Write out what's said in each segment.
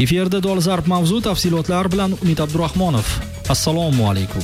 Efirda dolzarb mavzu tafsilotlar bilan Umid Abdurahmonov. Assalomu alaykum.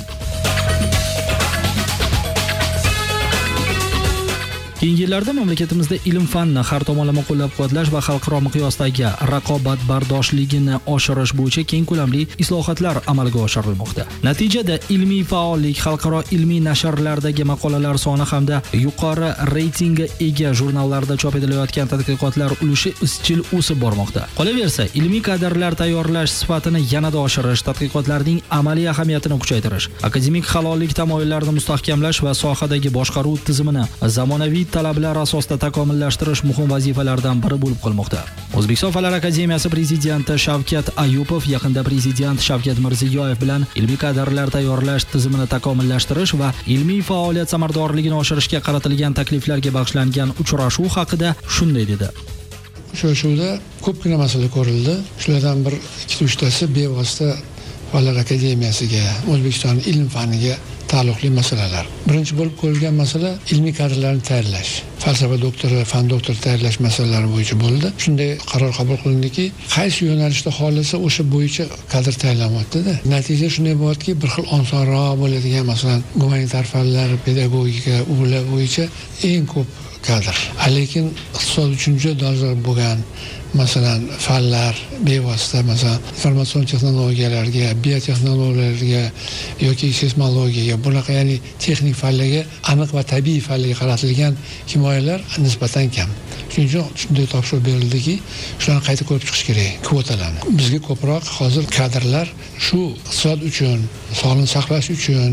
Keyingi yillarda mamlakatimizda ilm-fanni har tomonlama qo'llab-quvvatlash va xalqaro miqyosdagi raqobatbardoshligini oshirish bo'yicha keng ko'lamli islohotlar amalga oshirilmoqda. Natijada ilmiy faollik, xalqaro ilmiy nashrlardagi maqolalar soni hamda yuqori reytingga ega jurnallarda chop etilayotgan tadqiqotlar ulushi izchil o'sib bormoqda. Qolaversa, ilmiy kadrlar tayyorlash sifatini yanada oshirish, tadqiqotlarning amaliy ahamiyatini kuchaytirish, akademik halollik tamoyillarini mustahkamlash va sohadagi boshqaruv tizimini zamonaviy talablar asosida takomillashtirish muhim vazifalardan biri bo'lib qolmoqda. O'zbekiston Fanlar akademiyasi prezidenti Shavkat Ayupov yaqinda prezident Shavkat Mirziyoyev bilan ilmiy kadrlar tayyorlash tizimini takomillashtirish va ilmiy faoliyat samaradorligini oshirishga qaratilgan takliflarga bag'ishlangan uchrashuv haqida shunday dedi. Uchrashuvda ko'pgina masala ko'rildi. Shulardan bir 2-3tasi bevosita Fanlar akademiyasiga, O'zbekiston ilm faniga taalluqli masalalar. Birinchi bo'lib ko'rilgan masala ilmiy kadrlarni tayyorlash. Falsafa doktori, fan doktori tayyorlash masalalari bo'yicha bo'ldi. Shunday qaror qabul qilindiki, qaysi yo'nalishda xohlasa o'sha bo'yicha kadr tayyorlanmoqda. Natija shunday bo'ladiki, bir xil osonroq bo'ladigan, masalan, gumanitar fanlar, pedagogika, ular bo'yicha eng ko'p kadr. Lekin iqtisod uchun juda dolzarb bo'lgan, masalan, fanlar bevosita, masalan, informatsion texnologiyalarga, biotexnologiyalarga yoki seysmologiyaga, bunaqa ya'ni texnik fanlarga, aniq va tabiiy fanlarga qaratilgan himoyalar nisbatan kam. Shuning uchun shunday topshiriq berildiki, shularni qayta ko'rib chiqish kerak, kvotalarni. Bizga ko'proq hozir kadrlar shu iqtisod uchun, sog'liqni saqlash uchun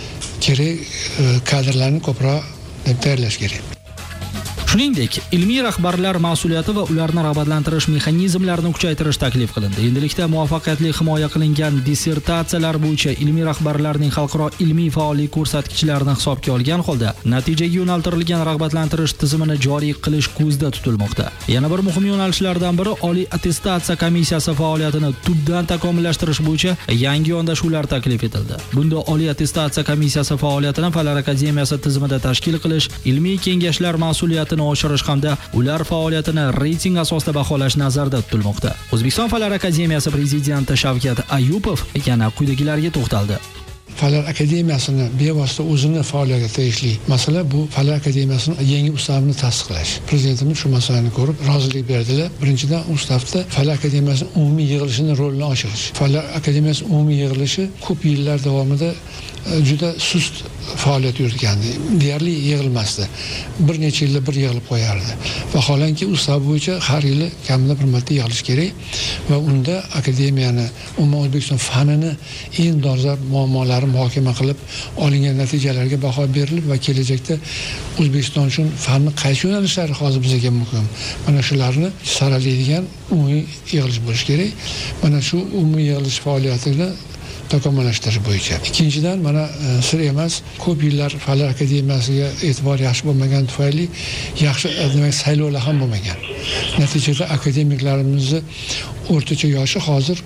kerak kadrlarni ko'proq tayyorlash kerak. Shuningdek, ilmiy rahbarlar mas'uliyati va ularni rag'batlantirish mexanizmlarini kuchaytirish taklif qilindi. Endilikda muvaffaqiyatli himoya qilingan dissertatsiyalar bo'yicha ilmiy rahbarlarning xalqaro ilmiy faollik ko'rsatkichlarini hisobga olgan holda natijaga yo'naltirilgan rag'batlantirish tizimini joriy qilish ko'zda tutilmoqda. Yana bir muhim yo'nalishlardan biri Oliy attestatsiya komissiyasi faoliyatini tubdan takomillashtirish bo'yicha yangi yondashuvlar taklif etildi. Bunda Oliy attestatsiya komissiyasi faoliyatini Fanlar akademiyasi tizimida tashkil qilish, ilmiy kengashlar mas'uliyatini oshirish hamda ular faoliyatini reyting asosida baholash nazarda tutilmoqda. O'zbekiston Fanlar akademiyasi prezidenti Shavkat Ayupov yana quyidagilarga to'xtaldi. Fanlar akademiyasini bevosita o'zini faoliyatiga tegishli masala bu Fanlar akademiyasining yangi ustavini tasdiqlash. Prezidentimiz shu masalani ko'rib rozilik berdilar. Birinchidan, ustavda Fanlar akademiyasining umumiy yig'ilishini rolini oshirish. Fanlar akademiyasining umumiy yig'ilishi ko'p yillar davomida juda sust faoliyat yuritgandi. Deyarli yig'ilmasdi. Bir necha yilda bir yig'ilib qo'yardi. Vaholanki ustav bo'yicha har yili kamida bir marta yig'ilish kerak va unda akademiyani, umuman O'zbekiston fanini eng dolzarb muammolari muhokama qilib, olingan natijalarga baho berilib va kelajakda O'zbekiston uchun fanning qaysi yo'nalishlari hozir bizga muhim, mana shularni saralaydigan umumiy yig'ilish bo'lishi kerak. Mana shu umumiy yig'ilish faoliyatini takomillashtirish bo'yicha. Ikkinchidan, mana sir emas, ko'p yillar Fanlar akademiyasiga e'tibor yaxshi bo'lmagan tufayli yaxshi saylovlar ham bo'lmagan. Natijada akademiklarimizni o'rtacha yoshi hozir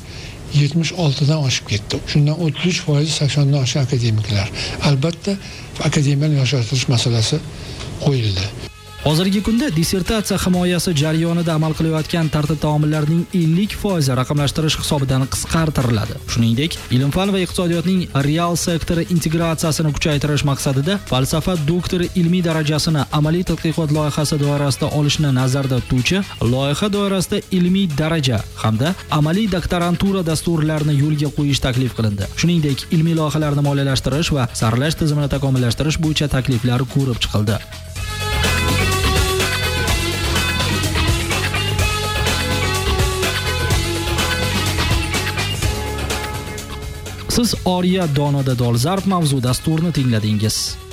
76 dan oshib ketdi. Shundan 33% 80 dan oshgan akademiklar. Albatta, akademiyani yoshartirish masalasi qo'yildi. Hozirgi kunda dissertatsiya himoyasi jarayonida amal qilayotgan tartib-taomillarning 50% raqamlashtirish hisobidan qisqartiriladi. Shuningdek, ilm-fan va iqtisodiyotning real sektori integratsiyasini kuchaytirish maqsadida falsafa doktori ilmiy darajasini amaliy tadqiqot loyihasi doirasida olishni nazarda tutuvchi loyiha doirasida ilmiy daraja hamda amaliy doktorantura dasturlarini yo'lga qo'yish taklif qilindi. Shuningdek, ilmiy loyihalarni moliyalashtirish va saralash tizimini takomillashtirish bo'yicha takliflar ko'rib chiqildi. Siz Oriya Donoda dolzarb mavzu dasturini tingladingiz.